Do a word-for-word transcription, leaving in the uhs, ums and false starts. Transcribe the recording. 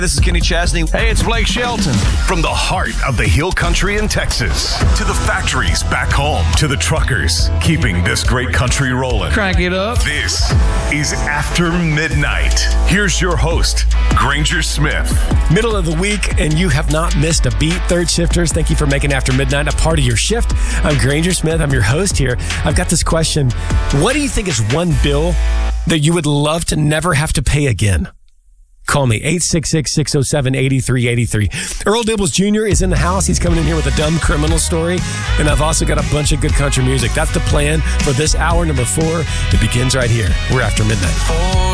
This is Kenny Chesney. Hey, it's Blake Shelton. From the heart of the Hill Country in Texas to the factories back home to the truckers keeping this great country rolling. Crank it up. This is After Midnight. Here's your host, Granger Smith. Middle of the week, and you have not missed a beat. Third shifters, thank you for making After Midnight a part of your shift. I'm Granger Smith. I'm your host here. I've got this question. What do you think is one bill that you would love to never have to pay again? Call me, eight six six, six oh seven, eight three eight three. Earl Dibbles Junior is in the house. He's coming in here with a dumb criminal story. And I've also got a bunch of good country music. That's the plan for this hour number four. It begins right here. We're After Midnight.